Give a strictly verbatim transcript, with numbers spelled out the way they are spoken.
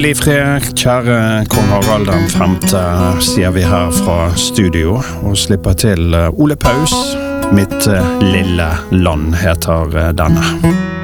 Livfred, kjære kong Harald den femte, sier vi her fra studio, og slipper til Ole Paus. Mitt lille land heter denne.